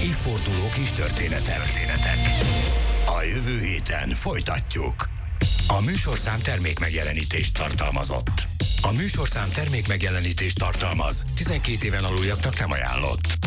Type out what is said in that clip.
Évforduló kis történetek. A jövő héten folytatjuk. A műsorszám termékmegjelenítést tartalmazott. A műsorszám termékmegjelenítést tartalmaz, 12 éven aluljaknak nem ajánlott.